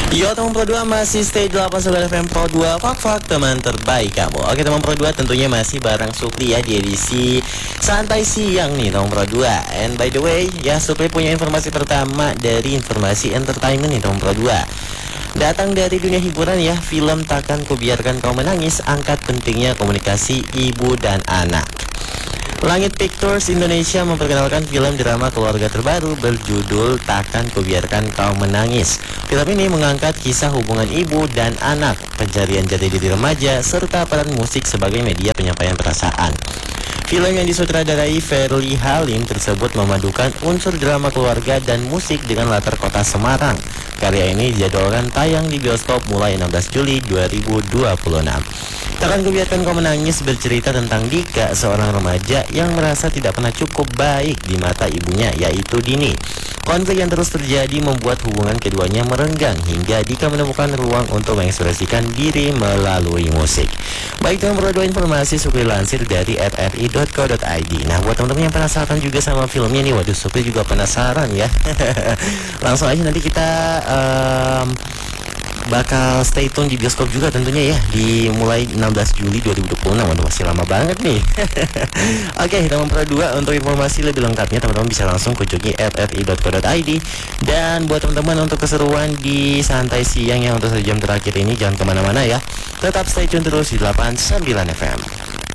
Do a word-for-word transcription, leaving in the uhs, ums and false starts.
Yo teman Pro dua, masih stay delapan sembilan F M Pro dua, Fak-Fak teman terbaik kamu. Oke teman Pro dua, tentunya masih bareng Supri ya di edisi Santai Siang nih teman Pro dua. And by the way ya, Supri punya informasi pertama dari informasi entertainment nih teman Pro dua. Datang dari dunia hiburan ya, film Takkan Kubiarkan Kau Menangis angkat pentingnya komunikasi ibu dan anak. Langit Pictures Indonesia memperkenalkan film drama keluarga terbaru berjudul Takkan Kubiarkan Kau Menangis. Film ini mengangkat kisah hubungan ibu dan anak, pencarian jati diri remaja, serta peran musik sebagai media penyampaian perasaan. Film yang disutradarai Ferly Halim tersebut memadukan unsur drama keluarga dan musik dengan latar kota Semarang. Karya ini dijadwalkan tayang di bioskop mulai enam belas Juli dua ribu dua puluh enam. Takkan Kubiarkan Kau Menangis bercerita tentang Dika, seorang remaja yang merasa tidak pernah cukup baik di mata ibunya, yaitu Dini. Konflik yang terus terjadi membuat hubungan keduanya merenggang hingga Dika menemukan ruang untuk mengekspresikan diri melalui musik. Baik teman berdua, informasi Supri lansir dari r r i dot co dot i d. Nah buat teman-teman yang penasaran juga sama filmnya nih, waduh Supri juga penasaran ya. Langsung aja nanti kita um, bakal stay tune di bioskop juga tentunya ya, di mulai enam belas Juli dua ribu dua puluh enam. Waduh masih lama banget nih. Oke teman Pro dua, untuk informasi lebih lengkapnya teman-teman bisa langsung kunjungi r r i dot co dot i d. Dan buat teman-teman untuk keseruan di Santai Siang yang untuk satu jam terakhir ini, jangan kemana-mana ya, tetap stay tune terus di delapan sembilan F M.